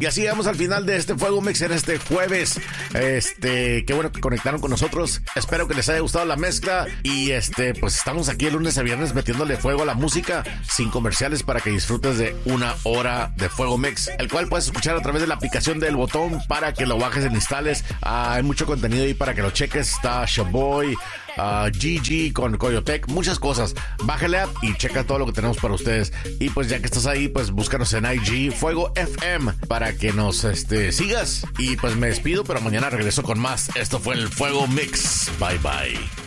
Y así llegamos al final de este Fuego Mix en este jueves. Qué bueno que conectaron con nosotros. Espero que les haya gustado la mezcla. Y pues estamos aquí el lunes a viernes metiéndole fuego a la música sin comerciales para que disfrutes de una hora de Fuego Mix, el cual puedes escuchar a través de la aplicación del Botón para que lo bajes e instales. Hay mucho contenido ahí para que lo cheques. Está Shaboy, Gigi con Coyotec, muchas cosas. Bájale app y checa todo lo que tenemos para ustedes. Y pues ya que estás ahí, pues búscanos en IG Fuego FM para que nos sigas. Y pues me despido, pero mañana regreso con más. Esto fue el Fuego Mix. Bye bye.